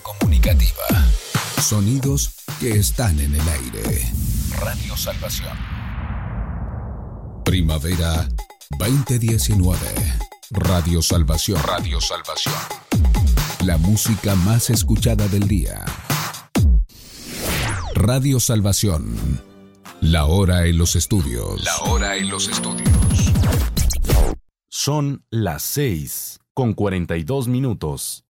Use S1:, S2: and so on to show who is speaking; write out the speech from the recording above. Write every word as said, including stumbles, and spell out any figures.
S1: comunicativa. Sonidos que están en el aire. Radio Salvación. Primavera veinte diecinueve. Radio Salvación. Radio Salvación. La música más escuchada del día. Radio Salvación. La hora en los estudios. La hora en los estudios.
S2: Son las seis con cuarenta y dos minutos.